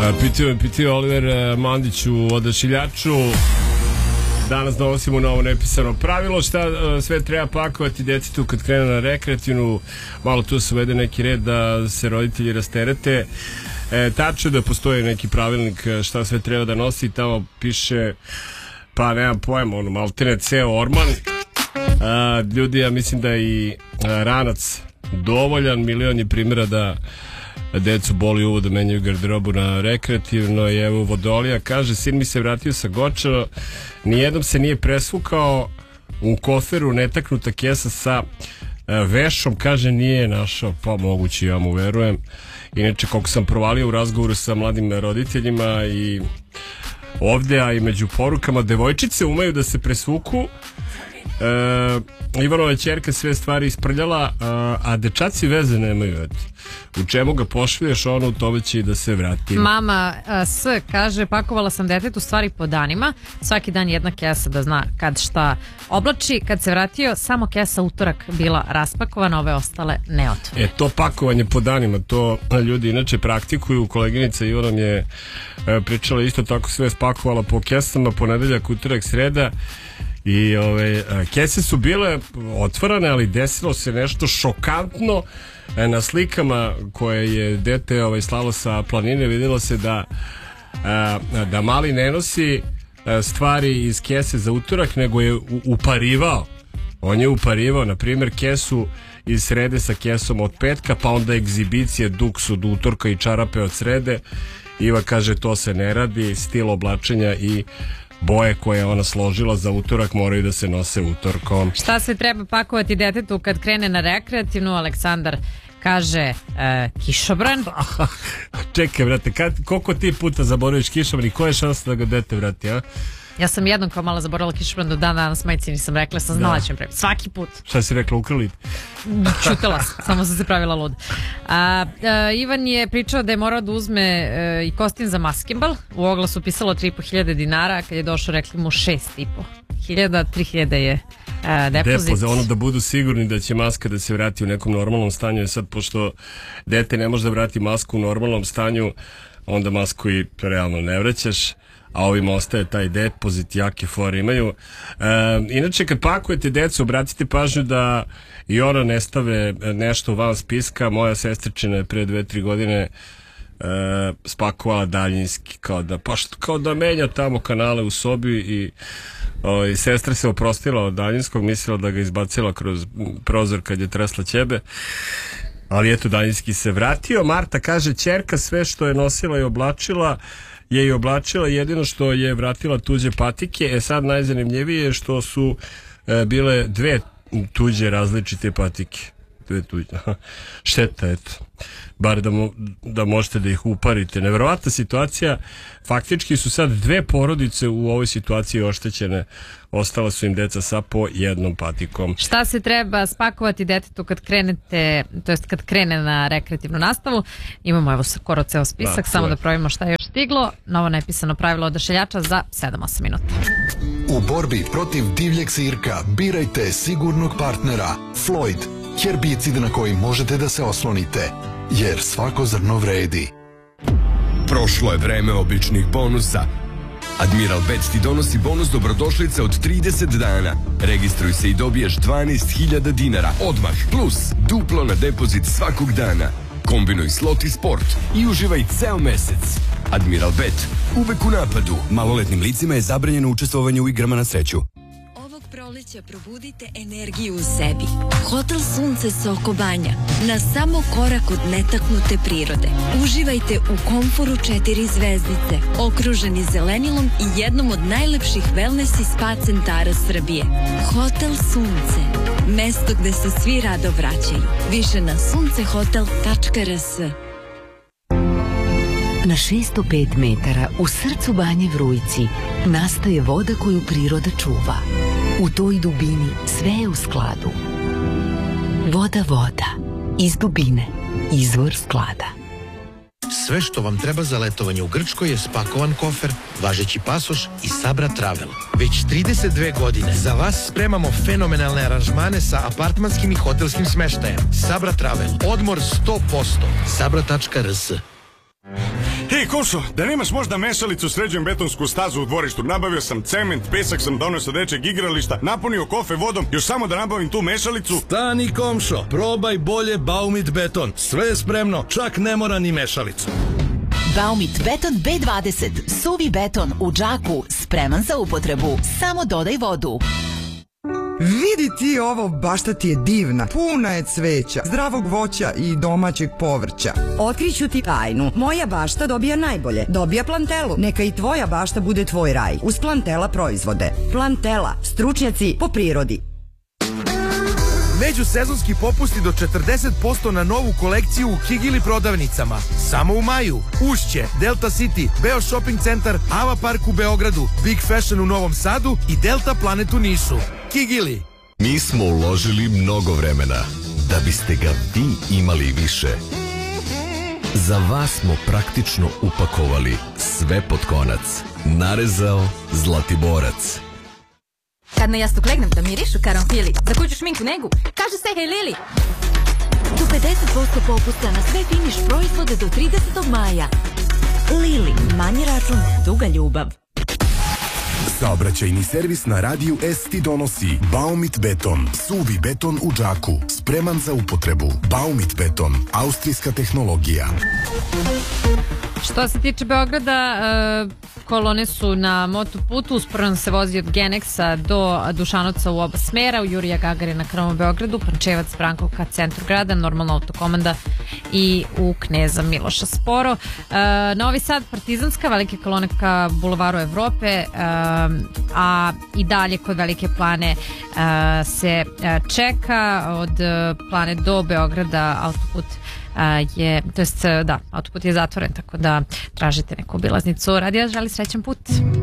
Pitio Oliver Mandić u Odašiljaču. Danas donosimo novo nepisano pravilo šta sve treba pakovati djetetu kad krene na rekreativnu. Malo tu se uvede neki red da se roditelji rasterete. Tačno da postoji neki pravilnik šta sve treba da nosi. Tamo piše, pa nemam pojma, maltene ceo orman. Ljudi, ja mislim da je i ranac dovoljan. Milion je primjera da decu boli uvo da menjaju garderobu na rekreativno. I evo Vodolija kaže, sin mi se vratio sa Goča, nijednom se nije presvukao, u koferu netaknuta kesa sa vešom, kaže nije našao. Pa moguće, ja mu verujem. Inače, koliko sam provalio u razgovoru sa mladim roditeljima i ovde, a i među porukama, devojčice umeju da se presvuku. Ivanova ćerka sve stvari isprljala, a dečaci veze nemaju. U čemu ga pošliješ, ono u tome će i da se vrati. Mama S kaže, pakovala sam detetu stvari po danima, svaki dan jedna kesa da zna kad šta oblači. Kad se vratio, samo kesa utorak bila raspakovana, ove ostale neotvorene. To pakovanje po danima, to ljudi inače praktikuju. Koleginica Ivana mi je pričala isto tako, sve spakovala po kesama, ponedeljak, utorak, sreda. I kese su bile otvorene, ali desilo se nešto šokantno. Na slikama koje je dete slalo sa planine vidjelo se da mali ne nosi stvari iz kese za utorak, nego je uparivao. On je uparivao, na primjer, kesu iz srede sa kesom od petka, pa onda egzibicije duks od utorka i čarape od srede. Iva kaže, to se ne radi, stil oblačenja i boje koje je ona složila za utorak moraju da se nose utorkom. Šta se treba pakovati detetu kad krene na rekreativnu? Aleksandar kaže kišobran. Čekaj, brate, koliko ti puta zaboraviš kišobran i koja je šansa da ga dete vrati, a? Ja sam jednom kao mala zaboravila kišobran, do dan danas majci nisam rekla, sam znala ćem praviti. Svaki put. Šta si rekla, ukrali? Čutila sam, samo sam se pravila lud. Ivan je pričao da je morao da uzme i kostim za maskembal. U oglasu pisalo 3.500 dinara, kad je došao rekli mu 6.500. 3.000 je depozit. Za ono da budu sigurni da će maska da se vrati u nekom normalnom stanju. Sad, pošto dete ne može da vrati masku u normalnom stanju, onda masku i realno ne vraćaš, a ovima ostaje taj depozit, jake fore imaju. Inače, kad pakujete decu, obratite pažnju da i ona ne stave nešto van spiska. Moja sestričina je pre 2-3 godine spakovala daljinski, kao da menja tamo kanale u sobi i sestra se oprostila od daljinskog, mislila da ga izbacila kroz prozor kad je tresla ćebe. Ali eto, daljinski se vratio. Marta kaže, ćerka sve što je nosila i oblačila je i oblačila, jedino što je vratila tuđe patike. Sad najzanimljivije je što su bile dve tuđe različite patike. Dve tuđe. Šteta, eto. Bar da možete da ih uparite. Neverovatna situacija. Faktički su sad dve porodice u ovoj situaciji oštećene. Ostala su im deca sa po jednom patikom. Šta se treba spakovati detetu kad krenete, to jest kad krene na rekreativnu nastavu? Imamo evo skoro ceo spisak, samo da provjerimo šta je još stiglo. Novo nepisano pravilo Odašiljača za 7-8 minuta. U borbi protiv divljeg sirka birajte sigurnog partnera Floyd, herbicid na koji možete da se oslonite, jer svako zrno vredi. Prošlo je vreme običnih bonusa. Admiral Bet ti donosi bonus dobrodošlice od 30 dana. Registruj se i dobiješ 12.000 dinara odmah, plus duplo na depozit svakog dana. Kombinuj slot i sport i uživaj ceo mesec. Admiral Bet, uvek u napadu. Maloletnim licima je zabranjeno učestvovanje u igrama na sreću. Proleća probudite energiju u sebi. Hotel Sunce Soko Banja, na samo korak od netaknute prirode. Uživajte u komforu 4 zvezdice, okruženi zelenilom i jednom od najlepših wellness i spa centara Srbije. Hotel Sunce, mesto gde se svi rado vraćaju. Više na suncehotel.rs. Na 605 metara u srcu Banje Vrujci nastaje voda koju priroda čuva. U toj dubini sve je u skladu. Voda, iz dubine, izvor sklada. Sve što vam treba za letovanje u Grčkoj je spakovan kofer, važeći pasoš i Sabra Travel. Već 32 godine za vas spremamo fenomenalne aranžmane sa apartmanskim i hotelskim smeštajem. Sabra Travel. Odmor 100%. Sabra.rs. Hej, komšo, da nemaš možda mešalicu, sređujem betonsku stazu u dvorištu. Nabavio sam cement, pesak sam donio sa dečeg igrališta, napunio kofe vodom, još samo da nabavim tu mešalicu. Stani, komšo, probaj bolje Baumit beton. Sve je spremno, čak ne mora ni mešalicu. Baumit beton B20, suvi beton u džaku, spreman za upotrebu. Samo dodaj vodu. Vidi ti ovo, bašta ti je divna, puna je cveća, zdravog voća i domaćeg povrća. Otkriću ti tajnu, moja bašta dobija najbolje, dobija Plantelu, neka i tvoja bašta bude tvoj raj, uz Plantela proizvode. Plantela, stručnjaci po prirodi. Međusezonski popusti do 40% na novu kolekciju u Kigili prodavnicama. Samo u maju. Ušće, Delta City, Beo Shopping Centar, Ava Park u Beogradu, Big Fashion u Novom Sadu i Delta Planet u Nišu. Kigili. Mi smo uložili mnogo vremena da biste ga vi imali više. Za vas smo praktično upakovali sve pod konac. Narezao Zlatiborac. Kad na jastuk legnem da mirišu karanfili, za kuću šminku negu, kaže se hej Lili. Do 50% popusta na sve finiš proizvode do 30. maja. Lili, manji račun, duga ljubav. Saobraćajni servis na radiju S ti donosi Baumit beton, suvi beton u džaku, spreman za upotrebu. Baumit beton, austrijska tehnologija. Što se tiče Beograda, kolone su na motoputu, usporno se vozi od Genexa do Dušanovca u oba smera, u Jurija Gagarina ka Novom Beogradu, Pančevac, Brankovka, centru grada, normalna autokomanda i u Kneza Miloša sporo. Novi Sad, Partizanska, velike kolone ka Bulevaru Evrope, a i dalje kod Velike Plane se čeka od Plane do Beograda autoput autoput je zatvoren, tako da tražite neku obilaznicu. Radija želi srećan put.